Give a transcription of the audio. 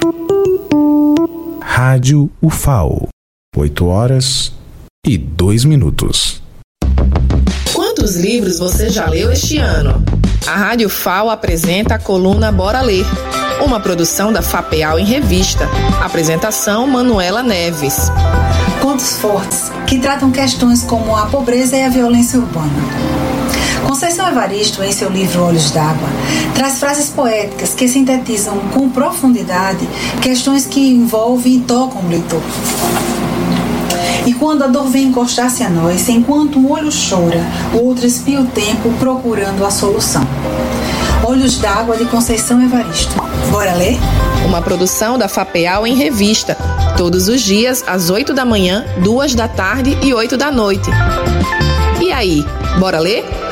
Rádio UFAO, 8h02. Quantos livros você já leu este ano? A Rádio UFAO apresenta a coluna Bora Ler, uma produção da FAPEAL em revista. Apresentação Manuela Neves. Contos fortes, que tratam questões como a pobreza e a violência urbana. Conceição Evaristo, em seu livro Olhos d'Água, traz frases poéticas que sintetizam com profundidade questões que envolvem e tocam o leitor. E quando a dor vem encostar-se a nós, enquanto um olho chora, o outro espia o tempo procurando a solução. Olhos d'Água, de Conceição Evaristo. Bora ler? Uma produção da FAPEAL em revista, todos os dias às 8 da manhã, 2 da tarde e 8 da noite. E aí, bora ler?